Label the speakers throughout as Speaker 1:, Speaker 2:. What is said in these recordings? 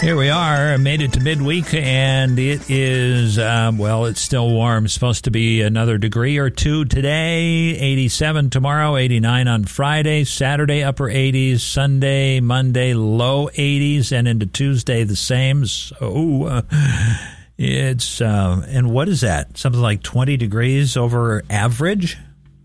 Speaker 1: Here we are, made it to midweek, and it is, it's still warm. It's supposed to be another degree or two today, 87 tomorrow, 89 on Friday, Saturday, upper 80s, Sunday, Monday, low 80s, and into Tuesday, the same. So it's, and what is that? Something like 20 degrees over average?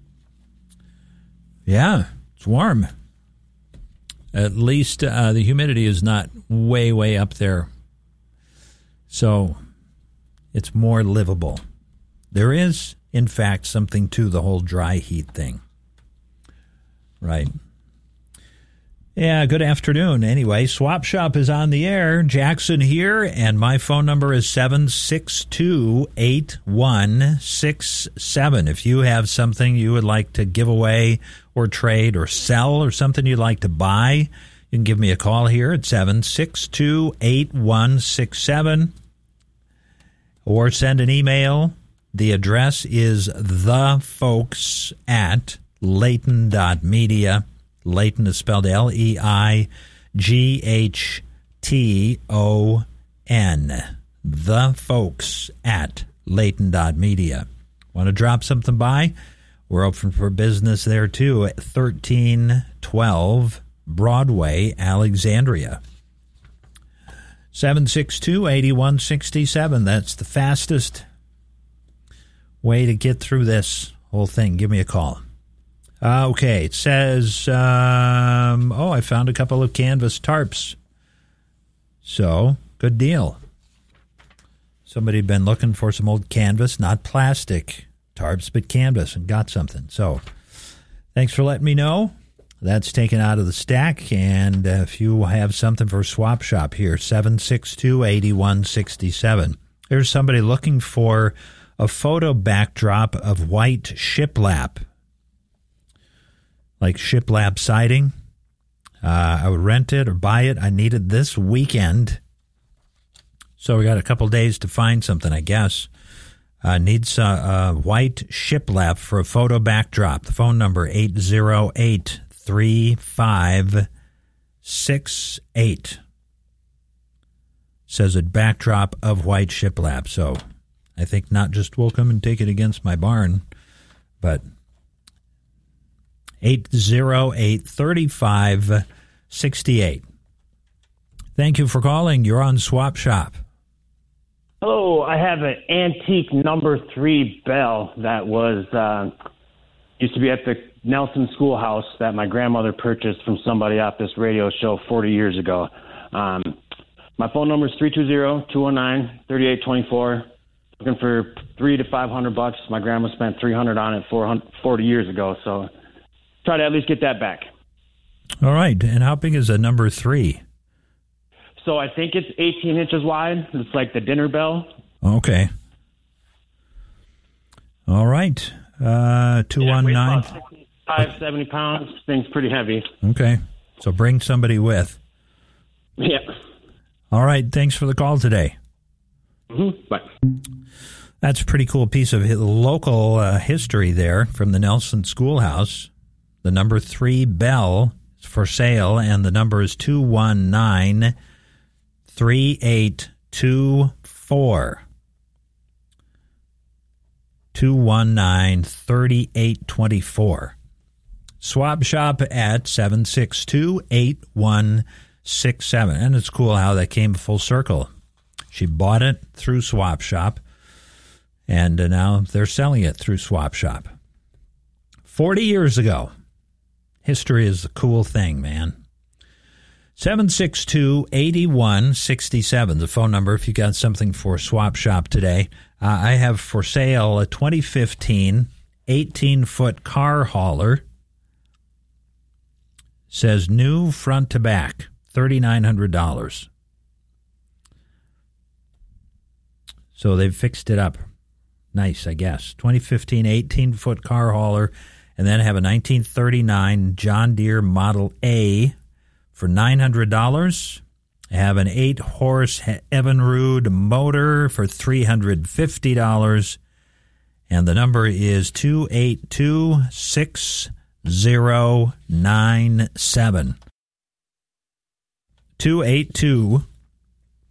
Speaker 1: Yeah, it's warm. At least the humidity is not way, way up there. So it's more livable. There is, in fact, something to the whole dry heat thing. Right. Yeah, good afternoon. Anyway, Swap Shop is on the air. Jackson here, and my phone number is 762-8167. If you have something you would like to give away or trade or sell or something you'd like to buy, you can give me a call here at 762-8167 or send an email. The address is thefolks@layton.media. Layton is spelled Leighton. thefolks@layton.media. Want to drop something by? We're open for business there, too, at 1312 Broadway, Alexandria. 762-8167. That's the fastest way to get through this whole thing. Give me a call. Okay, it says, I found a couple of canvas tarps. So, good deal. Somebody had been looking for some old canvas, not plastic tarps, but canvas, and got something. So, thanks for letting me know. That's taken out of the stack, and if you have something for Swap Shop here, 762-8167. There's somebody looking for a photo backdrop of white shiplap. Like shiplap siding. I would rent it or buy it. I need it this weekend. So we got a couple days to find something, I guess. Needs white shiplap for a photo backdrop. The phone number, 808-3568. Says a backdrop of white shiplap. So I think not just will come and take it against my barn, but 808-3568. Thank you for calling. You're on Swap Shop.
Speaker 2: Hello, I have an antique number 3 bell that was used to be at the Nelson Schoolhouse that my grandmother purchased from somebody off this radio show 40 years ago. My phone number is 320-219-3824. Looking for $300 to $500. My grandma spent $300 on it 40 years ago, so try to at least get that back.
Speaker 1: All right. And how big is a number 3?
Speaker 2: So I think it's 18 inches wide. It's like the dinner bell.
Speaker 1: Okay. All right. 219.
Speaker 2: 65, 70 pounds. Thing's pretty heavy.
Speaker 1: Okay. So bring somebody with.
Speaker 2: Yeah.
Speaker 1: All right. Thanks for the call today.
Speaker 2: Mm-hmm. Bye.
Speaker 1: That's a pretty cool piece of local history there from the Nelson Schoolhouse. The number 3 bell is for sale, and the number is 219-3824. 219-3824. Swap Shop at 762-8167. And it's cool how that came full circle. She bought it through Swap Shop, and now they're selling it through Swap Shop. 40 years ago. History is a cool thing, man. 762-8167, the phone number if you got something for Swap Shop today. I have for sale a 2015 18-foot car hauler. Says new front to back, $3,900. So they've fixed it up. Nice, I guess. 2015 18-foot car hauler. And then have a 1939 John Deere Model A for $900. Have an 8-horse Evinrude motor for $350. And the number is 282-6097. 282-6097.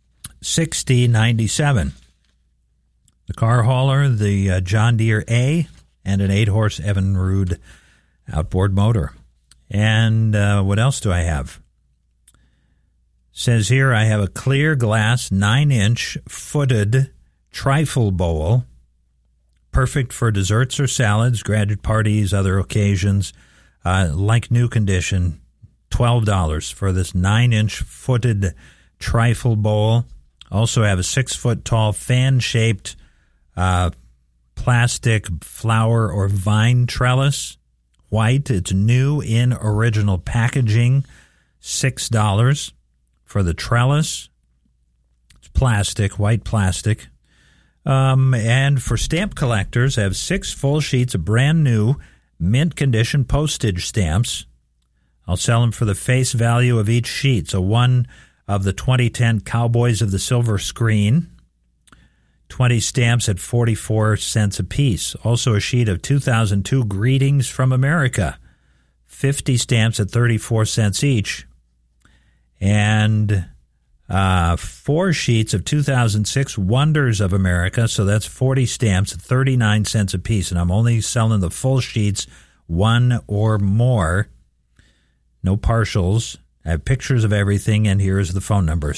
Speaker 1: $60.97. The car hauler, the John Deere A, and an 8-horse Evinrude outboard motor. And what else do I have? Says here I have a clear glass 9-inch footed trifle bowl, perfect for desserts or salads, graduate parties, other occasions, like new condition. $12 for this 9-inch footed trifle bowl. Also have a 6-foot tall fan-shaped plastic flower or vine trellis. White. It's new in original packaging. $6 for the trellis. It's plastic, white plastic. And for stamp collectors, I have 6 full sheets of brand new mint condition postage stamps. I'll sell them for the face value of each sheet. So one of the 2010 Cowboys of the Silver Screen, 20 stamps at 44 cents apiece. Also a sheet of 2002 Greetings from America, 50 stamps at 34 cents each. And 4 sheets of 2006 Wonders of America, so that's 40 stamps at 39 cents apiece. And I'm only selling the full sheets, 1 or more. No partials. I have pictures of everything, and here's the phone number,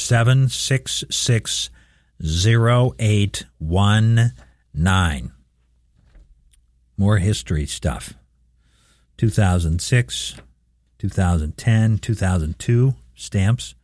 Speaker 1: 766-0819. More history stuff. 2006, 2010, 2002 stamps.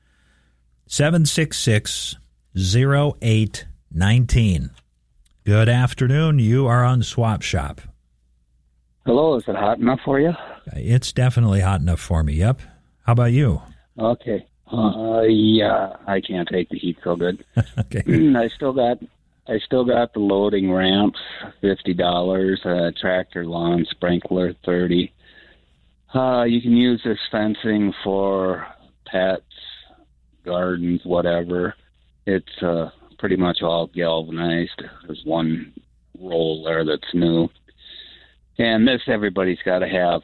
Speaker 1: 766-0819. Good afternoon. You are on Swap Shop.
Speaker 3: Hello, is it hot enough for you?
Speaker 1: It's definitely hot enough for me, yep. How about you?
Speaker 3: Okay. Yeah, I can't take the heat so good.
Speaker 1: Okay.
Speaker 3: I still got the loading ramps, $50, tractor lawn sprinkler, $30. You can use this fencing for pets, gardens, whatever. It's pretty much all galvanized. There's one roll there that's new. And this everybody's got to have.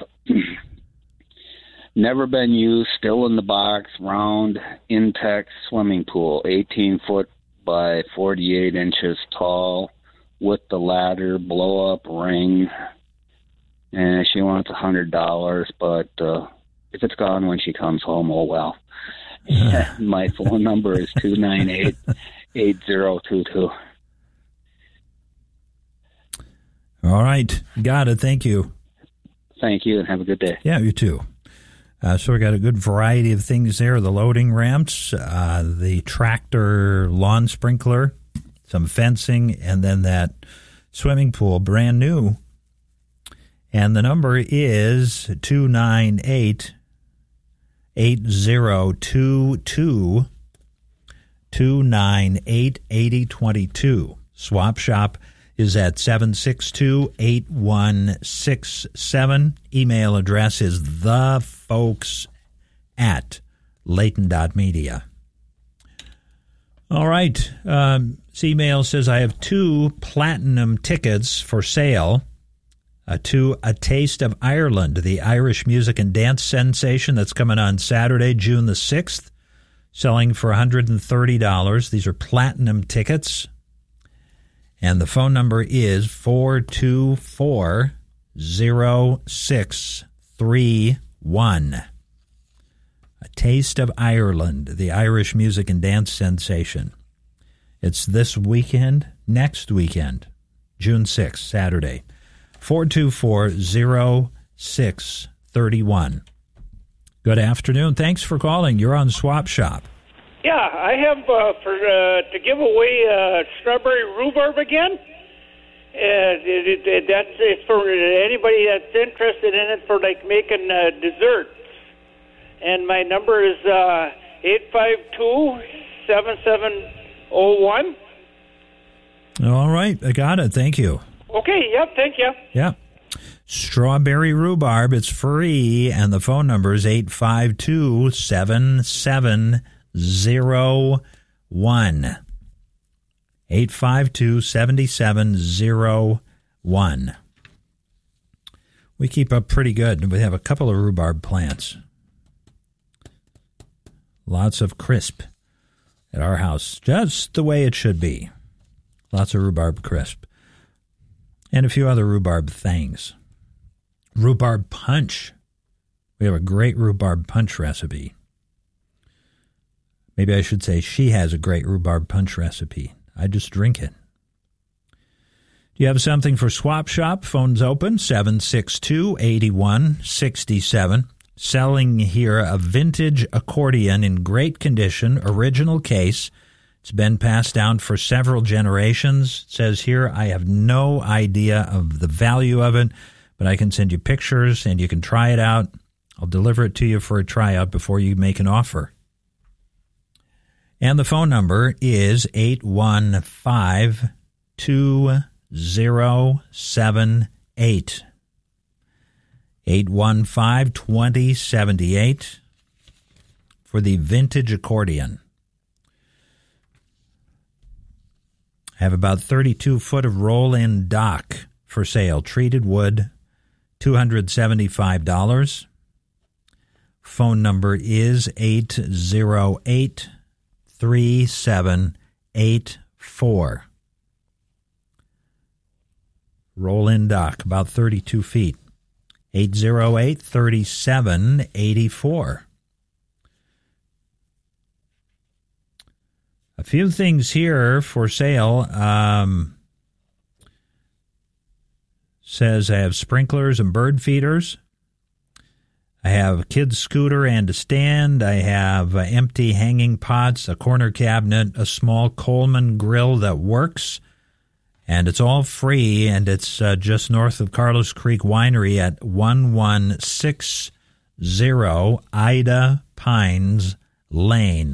Speaker 3: Never been used, still in the box, round Intex swimming pool, 18 foot by 48 inches tall, with the ladder, blow-up ring. And she wants $100, but if it's gone when she comes home, oh well. My phone number is 298-8022.
Speaker 1: All right. Got it. Thank you.
Speaker 3: Thank you, and have a good day.
Speaker 1: Yeah, you too. So we got a good variety of things there. The loading ramps, the tractor lawn sprinkler, some fencing, and then that swimming pool, brand new. And the number is 298-8022, 298-8022. Swap Shop is at 762-8167. Email address is thefolks@layton.media. All right. This email says, I have 2 platinum tickets for sale to A Taste of Ireland, the Irish music and dance sensation that's coming on Saturday, June the 6th, selling for $130. These are platinum tickets. And the phone number is 424-0631. A Taste of Ireland, the Irish music and dance sensation. It's this weekend, next weekend, June 6th, Saturday. 424-0631. Good afternoon. Thanks for calling. You're on Swap Shop.
Speaker 4: Yeah, I have to give away strawberry rhubarb again. That's for anybody that's interested in it for like making desserts. And my number is 852-7701.
Speaker 1: All right, I got it. Thank you.
Speaker 4: Okay, yep, thank you.
Speaker 1: Yeah. Strawberry rhubarb, it's free, and the phone number is 852-7701. 852-7701. We keep up pretty good. We have a couple of rhubarb plants. Lots of crisp at our house, just the way it should be. Lots of rhubarb crisp. And a few other rhubarb things. Rhubarb punch. We have a great rhubarb punch recipe. Maybe I should say she has a great rhubarb punch recipe. I just drink it. Do you have something for Swap Shop? Phone's open, 762-8167. Selling here a vintage accordion in great condition, original case. It's been passed down for several generations. It says here, I have no idea of the value of it, but I can send you pictures and you can try it out. I'll deliver it to you for a tryout before you make an offer. And the phone number is 815-2078. 815-2078 for the vintage accordion. I have about 32 foot of roll-in dock for sale. Treated wood, $275. Phone number is 808-3784. Roll-in dock, about 32 feet. 808-3784. A few things here for sale. Says I have sprinklers and bird feeders. I have a kid's scooter and a stand. I have empty hanging pots, a corner cabinet, a small Coleman grill that works. And it's all free, and it's just north of Carlos Creek Winery at 1160 Ida Pines Lane.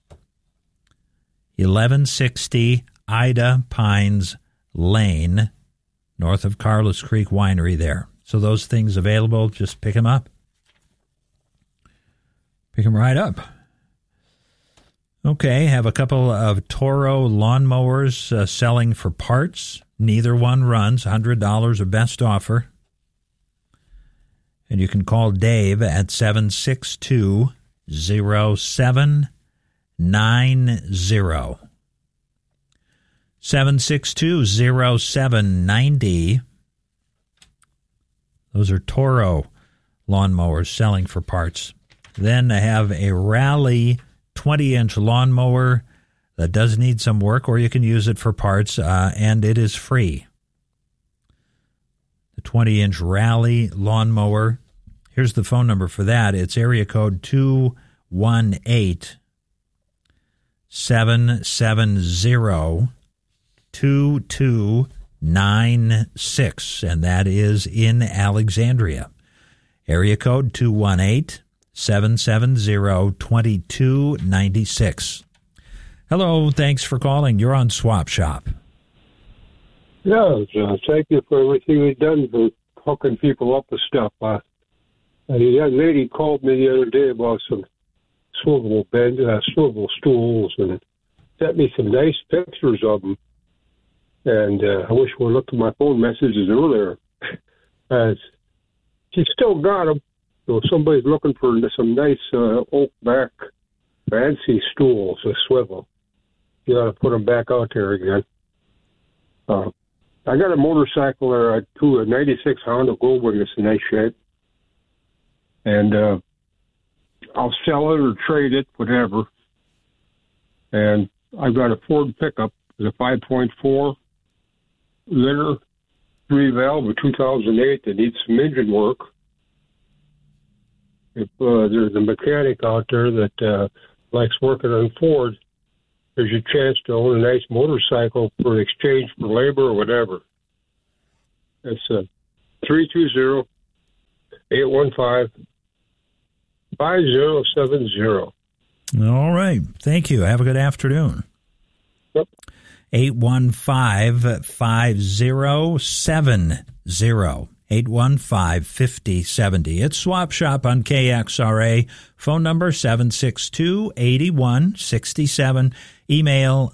Speaker 1: 1160 Ida Pines Lane, north of Carlos Creek Winery there. So those things available, just pick them up. Pick them right up. Okay, have a couple of Toro lawnmowers selling for parts. Neither one runs. $100 or best offer. And you can call Dave at 762-0790. 762-0790. Those are Toro lawnmowers selling for parts. Then I have a Rally 20-inch lawnmower that does need some work, or you can use it for parts, and it is free. The 20-inch Rally lawnmower. Here's the phone number for that. It's area code 218-770-2296, and that is in Alexandria. Area code 218-770-2296. Hello, thanks for calling. You're on Swap Shop.
Speaker 5: Yeah, thank you for everything you've done for hooking people up with stuff. A young lady called me the other day about some swivel stools, and sent me some nice pictures of them. And I wish we looked at my phone messages earlier. She's still got them. So if somebody's looking for some nice oak back fancy stools, a swivel, you got to put them back out there again. I got a motorcycle there, a 96 Honda Goldwing that's in nice shape. And I'll sell it or trade it, whatever. And I've got a Ford pickup, the 5.4 liter 3-valve of 2008 that needs some engine work. If there's a mechanic out there that likes working on Ford, there's a chance to own a nice motorcycle for exchange for labor or whatever. It's 320-815-5070.
Speaker 1: All right. Thank you. Have a good afternoon.
Speaker 5: Yep.
Speaker 1: 815-5070. 815-5070. It's Swap Shop on KXRA. Phone number 762-8167. Email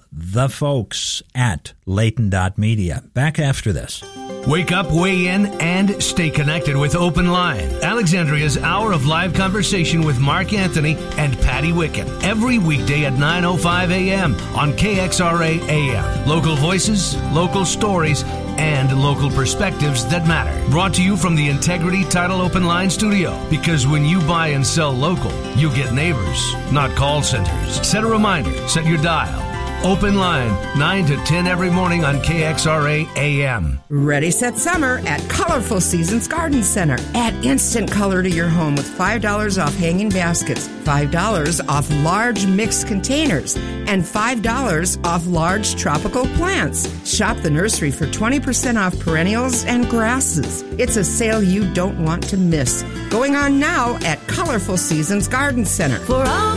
Speaker 1: thefolks@layton.media. Back after this.
Speaker 6: Wake up, weigh in, and stay connected with Open Line, Alexandria's hour of live conversation with Mark Anthony and Patty Wicken. Every weekday at 9:05 a.m. on KXRA AM. Local voices, local stories, and local perspectives that matter. Brought to you from the Integrity Title Open Line studio. Because when you buy and sell local, you get neighbors, not call centers. Set a reminder, set your dial. Open Line, 9 to 10 every morning on KXRA AM.
Speaker 7: Ready, set, summer at Colorful Seasons Garden Center. Add instant color to your home with $5 off hanging baskets, $5 off large mixed containers, and $5 off large tropical plants. Shop the nursery for 20% off perennials and grasses. It's a sale you don't want to miss. Going on now at Colorful Seasons Garden Center.
Speaker 8: For all